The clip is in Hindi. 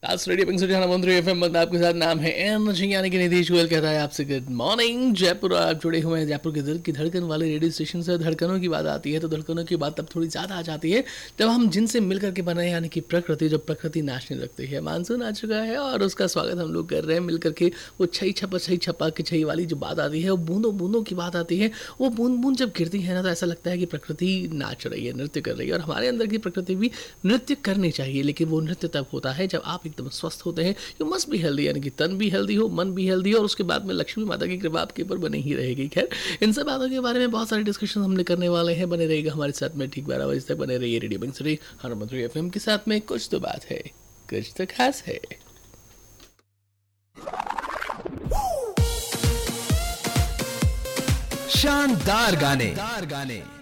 आज रेडियो पिंक सुजाना मंत्री एफएम में आपके साथ नाम है एन जी यानी कि नीतीश गोयल कहता है आपसे गुड मॉर्निंग जयपुर। आप जुड़े हुए हैं जयपुर के दिल की धड़कन वाले रेडियो स्टेशन से। धड़कनों की बात आती है तो धड़कनों की बात तब थोड़ी ज़्यादा आ जाती है जब हम जिनसे मिलकर के बने यानी कि प्रकृति, जब प्रकृति नाचने लगती है। मानसून आ चुका है और उसका स्वागत हम लोग कर रहे हैं मिलकर के। वो छई छपा के छई वाली जो बात आती है, वो बूंदों बूंदों की बात आती है। वो बूंद बूंद जब गिरती है ना तो ऐसा लगता है कि प्रकृति नाच रही है, नृत्य कर रही है। और हमारे अंदर की प्रकृति भी नृत्य करनी चाहिए, लेकिन वो नृत्य तब होता है जब आप एकदम स्वस्थ होते हैं। यू मस्ट बी हेल्दी, यानी कि तन भी हेल्दी हो, मन भी हेल्दी हो, और उसके बाद में लक्ष्मी माता की कृपा आपके ऊपर बनी ही रहेगी। खैर, इन सब बातों के बारे में बहुत सारे डिस्कशन हमने करने वाले हैं। बने रहेगा हमारे साथ में ठीक 12 बजे तक। बने रहिए रेडियो बंसरी हनुमंत्री एफएम के साथ में। कुछ तो बात है, कुछ तो खास है। शानदार गाने